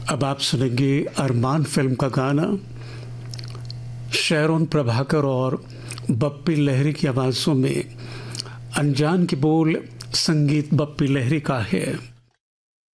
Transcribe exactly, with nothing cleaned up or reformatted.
अब आप सुनेंगे अरमान फिल्म का गाना। शेरोन प्रभाकर और बप्पी लहरी की आवाज़ों में। अनजान की बोल, संगीत बप्पी लहरी का है।